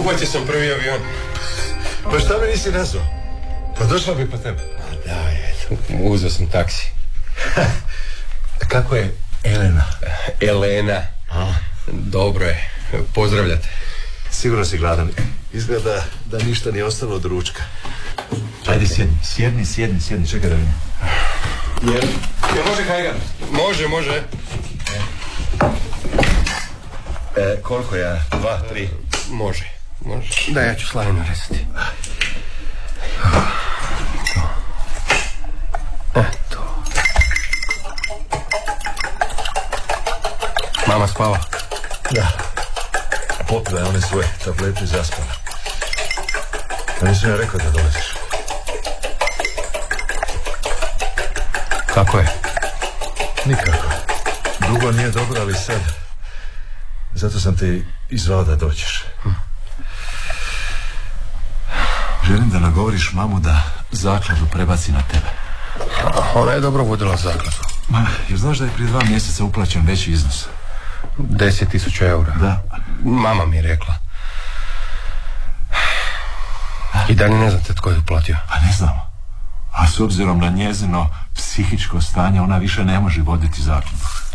Uhvatio sam prvi avion. Pa šta me nisi nazvao? Pa došla bi po tebe. A da, uzeo sam taksi. Kako je Elena? Elena. Dobro je. Pozdravljate. Sigurno si gladan. Izgleda da ništa nije ostalo od ručka. Ajde, sjedni, čekaj da vidim. Jel može kajgan? Može. Koliko ja? 2, 3? Može. Da, ja ću slaninu rezati. Eto. Mama spava? Da. Popila je one svoje tablete i zaspala. A nisam ja rekao da dolaziš. Kako je? Nikako. Dugo nije dobro, ali sad... Zato sam te izvao da dođeš. Želim da nagovoriš mamu da zakladu prebaci na tebe. Ona je dobro vodila zakladu. Jer znaš da je prije 2 mjeseca uplaćen veći iznos? 10.000 eura. Da. Mama mi je rekla. I dalje ne znate tko je uplatio? Pa ne znamo. A s obzirom na njezino psihičko stanje, ona više ne može voditi zakladu.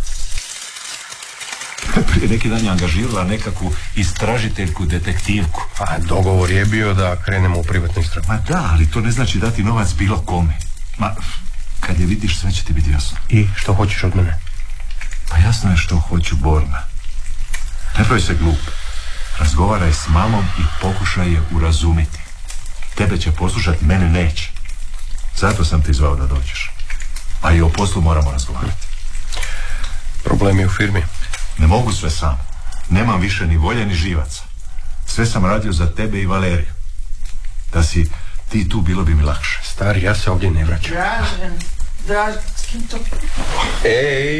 Prije neki dan je angažirala nekakvu istražiteljku, detektivku. A dogovor je bio da krenemo u privatnu istragu. Ma da, ali to ne znači dati novac bilo kome. Kad je vidiš, sve će ti biti jasno. I što hoćeš od mene? Pa jasno je što hoću, Borna. Ne pravi se glup. Razgovaraj s mamom i pokušaj je urazumiti. Tebe će poslušati, mene neće. Zato sam te izvao da dođeš. A i o poslu moramo razgovarati. Problem je u firmi. Ne mogu sve sam. Nemam više ni volje ni živaca. Sve sam radio za tebe i Valeriju. Da si ti tu, bilo bi mi lakše. Stari, ja se ovdje ne vraćam. Dražen, s kim to? Ej!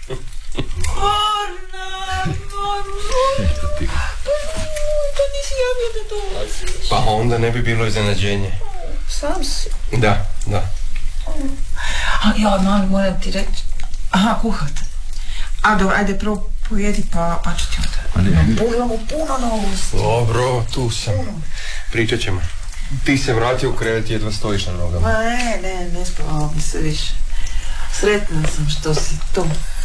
Borna! Eto ti. To nisi javio da dolaziš. Pa onda ne bi bilo iznenađenje. Sam si. Da. A ja, mami, moram ti reći. Aha, kuhate. A dobro, ajde prvo pojedi pa ću ti onda. Imamo puno novosti. Dobro, tu sam. Pričat ćemo. Ti se vratio u krevet, jedva stojiš na nogama. Ma ne spavao mi se više. Sretna sam što si tu.